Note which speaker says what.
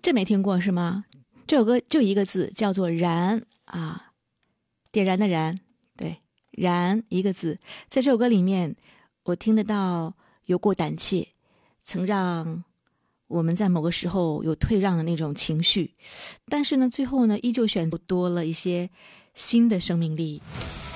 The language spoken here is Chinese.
Speaker 1: 这没听过是吗？这首歌就一个字，叫做燃啊，点燃的燃，对，燃一个字。在这首歌里面，我听得到有过胆怯，曾让我们在某个时候有退让的那种情绪，但是呢，最后呢，依旧选择多了一些新的生命力。